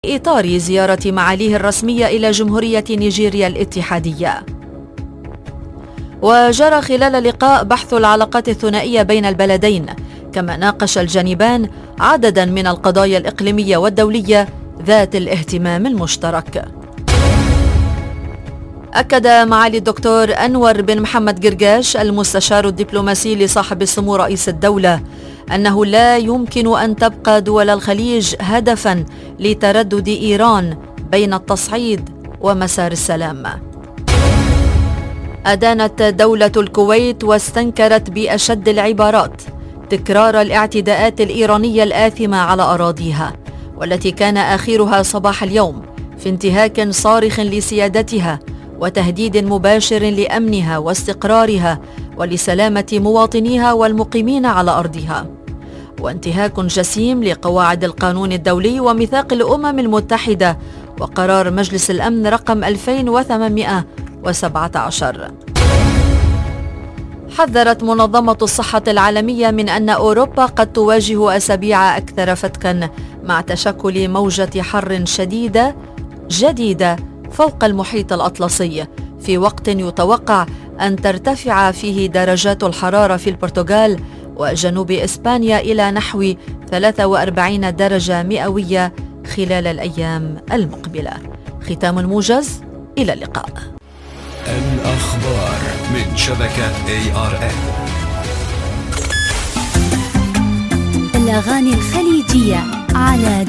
إطار زيارة معاليه الرسمية إلى جمهورية نيجيريا الاتحادية. وجرى خلال اللقاء بحث العلاقات الثنائية بين البلدين، كما ناقش الجانبان عددا من القضايا الإقليمية والدولية ذات الاهتمام المشترك. أكد معالي الدكتور أنور بن محمد قرقاش المستشار الدبلوماسي لصاحب السمو رئيس الدولة أنه لا يمكن أن تبقى دول الخليج هدفاً لتردد إيران بين التصعيد ومسار السلام. أدانت دولة الكويت واستنكرت بأشد العبارات تكرار الاعتداءات الإيرانية الآثمة على أراضيها، والتي كان آخرها صباح اليوم في انتهاك صارخ لسيادتها وتهديد مباشر لأمنها واستقرارها ولسلامة مواطنيها والمقيمين على أرضها، وانتهاك جسيم لقواعد القانون الدولي وميثاق الأمم المتحدة وقرار مجلس الأمن رقم 2817. حذرت منظمة الصحة العالمية من أن أوروبا قد تواجه أسابيع أكثر فتكاً مع تشكل موجة حر شديدة جديدة فوق المحيط الأطلسي، في وقت يتوقع أن ترتفع فيه درجات الحرارة في البرتغال وجنوب إسبانيا إلى نحو 43 درجة مئوية خلال الأيام المقبلة. ختام الموجز، إلى اللقاء. الأخبار من شبكة ARN. الأغاني الخليجية على